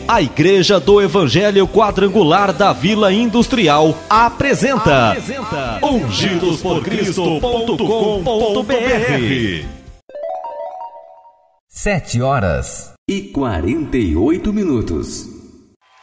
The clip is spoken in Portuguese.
A Igreja do Evangelho Quadrangular da Vila Industrial apresenta ungidosporcristo.com.br. 7h48.